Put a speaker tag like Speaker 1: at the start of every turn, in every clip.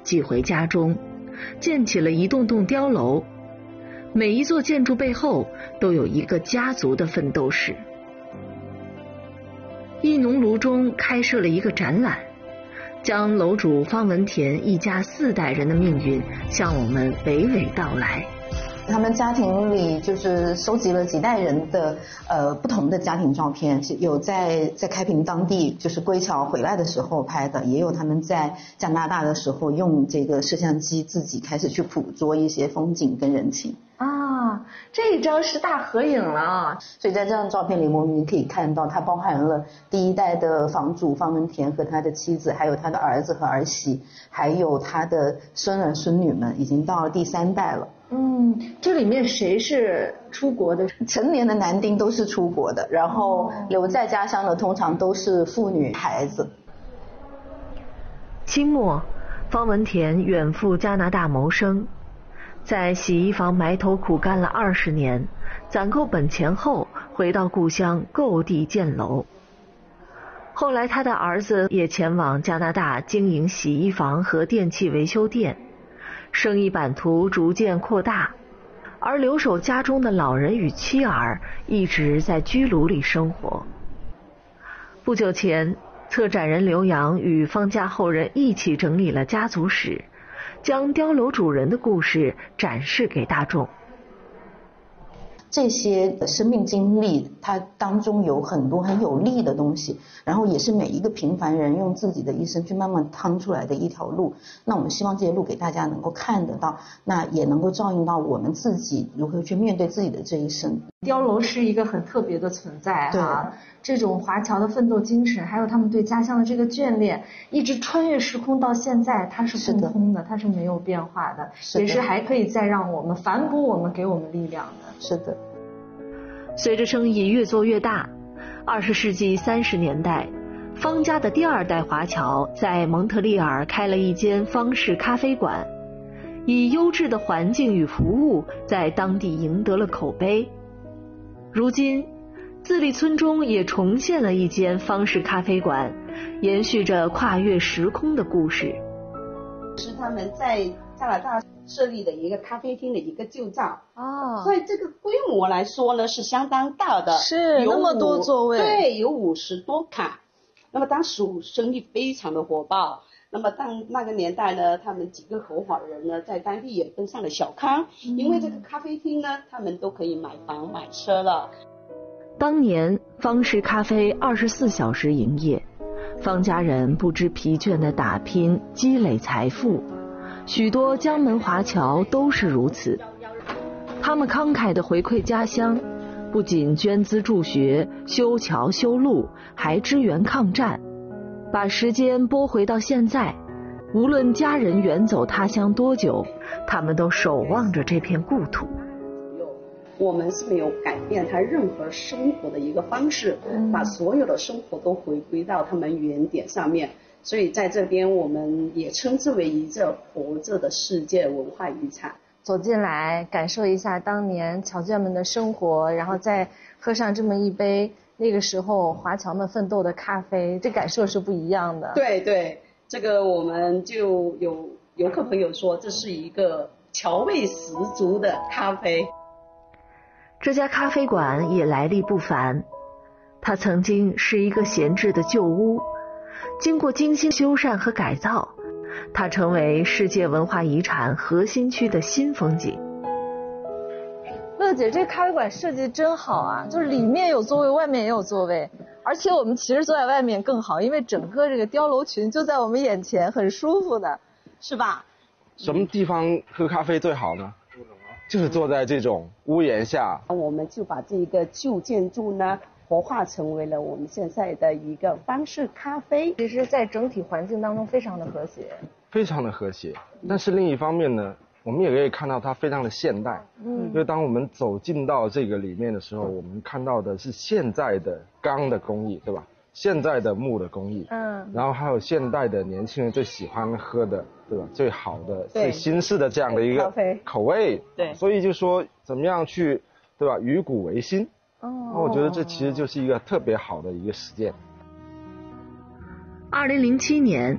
Speaker 1: 寄回家中，建起了一栋栋碉楼。每一座建筑背后都有一个家族的奋斗史。一农庐中开设了一个展览，将楼主方文田一家4代人的命运向我们娓娓道来。
Speaker 2: 他们家庭里就是收集了几代人的不同的家庭照片，有在开平当地就是归侨回来的时候拍的，也有他们在加拿大的时候用这个摄像机自己开始去捕捉一些风景跟人情。
Speaker 3: 啊，这一张是大合影了。
Speaker 2: 所以在这张照片里，我们可以看到它包含了第一代的房主方文田和他的妻子，还有他的儿子和儿媳，还有他的孙儿孙女们，已经到了第3代了。
Speaker 3: 这里面谁是出国的？
Speaker 2: 成年的男丁都是出国的，然后留在家乡的通常都是妇女孩子。
Speaker 1: 清末，方文田远赴加拿大谋生，在洗衣房埋头苦干了20年，攒够本钱后回到故乡购地建楼。后来他的儿子也前往加拿大经营洗衣房和电器维修店，生意版图逐渐扩大，而留守家中的老人与妻儿一直在居庐里生活。不久前，策展人刘洋与方家后人一起整理了家族史，将碉楼主人的故事展示给大众。
Speaker 2: 这些生命经历，它当中有很多很有利的东西，然后也是每一个平凡人用自己的一生去慢慢趟出来的一条路。那我们希望这些路给大家能够看得到，那也能够照应到我们自己如何去面对自己的这一生。
Speaker 3: 碉楼是一个很特别的存在哈，这种华侨的奋斗精神，还有他们对家乡的这个眷恋，一直穿越时空到现在，它是共通的，它是没有变化的，也是还可以再让我们反哺我们，给我们力量的。
Speaker 2: 是的。
Speaker 1: 随着生意越做越大，20世纪30年代，方家的第2代华侨在蒙特利尔开了一间方式咖啡馆，以优质的环境与服务在当地赢得了口碑。如今，自立村中也重现了一间方式咖啡馆，延续着跨越时空的故事。
Speaker 4: 是他们在加拿大设立的一个咖啡厅的一个旧照所以这个规模来说呢是相当大的，
Speaker 3: 是那么多座位，
Speaker 4: 对，有50多卡。那么当时生意非常的火爆，那么当那个年代呢，他们几个合伙人呢在当地也登上了小康，因为这个咖啡厅呢，他们都可以买房买车了。
Speaker 1: 当年方式咖啡24小时营业，方家人不知疲倦地打拼积累财富，许多江门华侨都是如此。他们慷慨地回馈家乡，不仅捐资助学、修桥修路，还支援抗战。把时间拨回到现在，无论家人远走他乡多久，他们都守望着这片故土。
Speaker 4: 我们是没有改变他任何生活的一个方式，把所有的生活都回归到他们原点上面。所以在这边我们也称之为一个活着的世界文化遗产。
Speaker 3: 走进来感受一下当年侨眷们的生活，然后再喝上这么一杯那个时候华侨们奋斗的咖啡，这感受是不一样的。
Speaker 4: 对对，这个我们就有游客朋友说这是一个侨味十足的咖啡。
Speaker 1: 这家咖啡馆也来历不凡，它曾经是一个闲置的旧屋，经过精心修缮和改造，它成为世界文化遗产核心区的新风景。
Speaker 3: 乐姐，这咖啡馆设计真好啊，就是里面有座位，外面也有座位，而且我们其实坐在外面更好，因为整个这个碉楼群就在我们眼前，很舒服的，是吧？
Speaker 5: 什么地方喝咖啡最好呢？就是坐在这种屋檐下。
Speaker 4: 我们就把这个旧建筑呢活化成为了我们现在的一个方式咖啡。
Speaker 3: 其实在整体环境当中非常的和谐，
Speaker 5: 非常的和谐。但是另一方面呢，我们也可以看到它非常的现代。因为当我们走进到这个里面的时候，我们看到的是现在的钢的工艺，对吧？现在的木的工艺，然后还有现代的年轻人最喜欢喝的，对吧？最好的、最新式的这样的一个口味，
Speaker 4: 对，
Speaker 5: 所以就说怎么样去，对吧？与古为新，我觉得这其实就是一个特别好的一个实践。
Speaker 1: 2007年，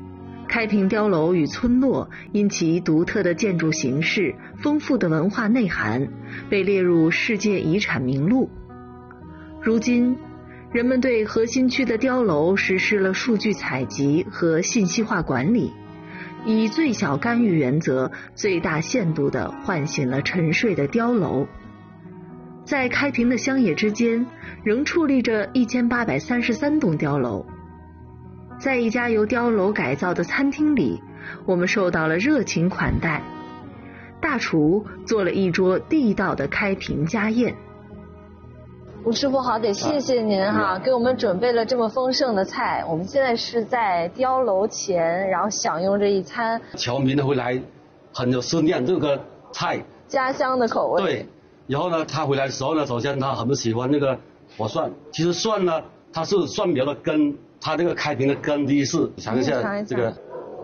Speaker 1: 开平碉楼与村落因其独特的建筑形式、丰富的文化内涵，被列入世界遗产名录。如今，人们对核心区的碉楼实施了数据采集和信息化管理，以最小干预原则，最大限度地唤醒了沉睡的碉楼。在开平的乡野之间，仍矗立着1833栋碉楼。在一家由碉楼改造的餐厅里，我们受到了热情款待。大厨做了一桌地道的开平家宴。
Speaker 3: 吴师傅好，得谢谢您哈，给我们准备了这么丰盛的菜。我们现在是在碉楼前，然后享用这一餐。
Speaker 6: 侨民回来很有思念这个菜，
Speaker 3: 家乡的口味。对，
Speaker 6: 然后呢，他回来的时候呢，首先他很喜欢那个火蒜。其实蒜呢，它是蒜苗的根，它这个开平的根的意思。尝一下这个。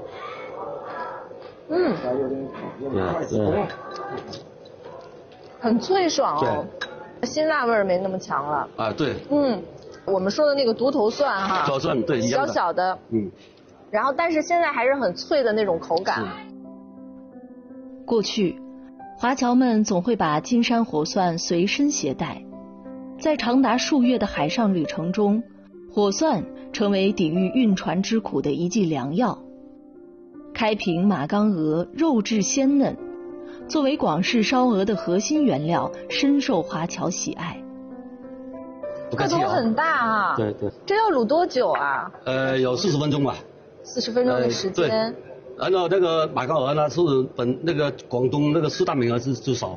Speaker 6: 对，
Speaker 3: 很脆爽哦。辛辣味儿没那么强了
Speaker 6: 啊，对，
Speaker 3: 我们说的那个独头蒜哈，
Speaker 6: 头蒜对，
Speaker 3: 小小的，然后但是现在还是很脆的那种口感。
Speaker 1: 过去，华侨们总会把金山火蒜随身携带，在长达数月的海上旅程中，火蒜成为抵御运船之苦的一剂良药。开平马缸鹅肉质鲜嫩，作为广式烧鹅的核心原料，深受华侨喜爱。
Speaker 3: 个头很大啊！
Speaker 6: 对对。
Speaker 3: 这要卤多久啊？
Speaker 6: 有40分钟吧。
Speaker 3: 40分钟的时间。对。
Speaker 6: 然后那个马缸鹅呢，是那个广东那个4大名鹅之首。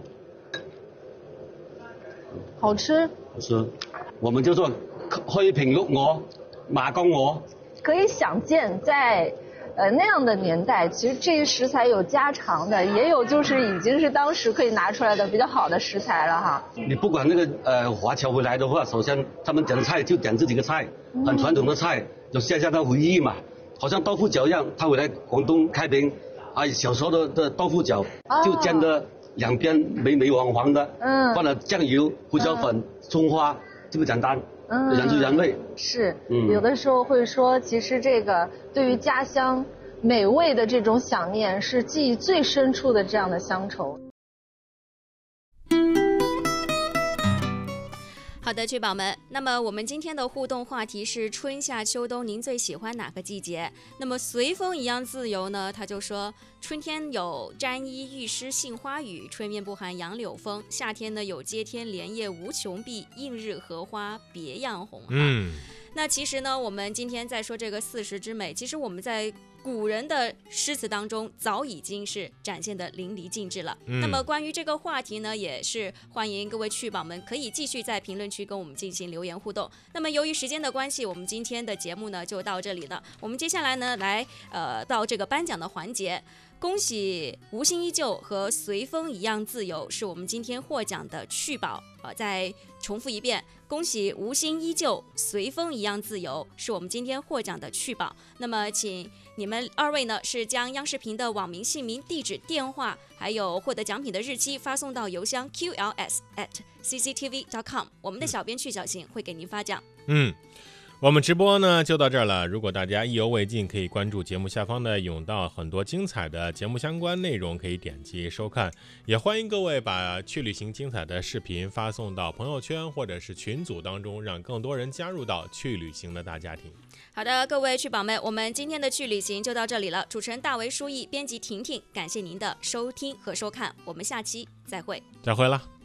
Speaker 3: 好吃。
Speaker 6: 好吃。我们就做开平鹿鹅、马缸鹅。
Speaker 3: 可以想见，在那样的年代，其实这些食材有家常的，也有就是已经是当时可以拿出来的比较好的食材了哈。
Speaker 6: 你不管那个华侨回来的话，首先他们点菜就点这几个菜，很传统的菜，就现在的回忆嘛，好像豆腐饺一样。他回来广东开平，小时候的豆腐饺就煎的两边美黄黄的，放了酱油、胡椒粉、葱花，这么简单。原汁原味
Speaker 3: 是，有的时候会说，其实这个对于家乡美味的这种想念，是记忆最深处的这样的乡愁。
Speaker 7: 好的，趣宝们，那么我们今天的互动话题是春夏秋冬您最喜欢哪个季节？那么随风一样自由呢，他就说春天有沾衣欲湿杏花雨，春面不寒杨柳风，夏天呢有接天莲叶无穷碧，映日荷花别样红。那其实呢，我们今天在说这个40之美，其实我们在古人的诗词当中早已经是展现的淋漓尽致了。那么关于这个话题呢，也是欢迎各位趣宝们可以继续在评论区跟我们进行留言互动。那么由于时间的关系，我们今天的节目呢就到这里了。我们接下来呢来到这个颁奖的环节。恭喜无心依旧和随风一样自由是我们今天获奖的趣宝。再重复一遍，恭喜无心依旧随风一样自由是我们今天获奖的趣宝。那么请你们2位呢是将央视频的网名、姓名、地址、电话还有获得奖品的日期发送到邮箱 qls@cctv.com， 我们的小编曲小行会给您发奖。
Speaker 8: 我们直播呢就到这儿了。如果大家意犹未尽，可以关注节目下方的甬道，很多精彩的节目相关内容可以点击收看。也欢迎各位把去旅行精彩的视频发送到朋友圈或者是群组当中，让更多人加入到去旅行的大家庭。
Speaker 7: 好的，各位趣宝们，我们今天的去旅行就到这里了。主持人大为、书毅，编辑婷婷，感谢您的收听和收看，我们下期再会。
Speaker 8: 再会了。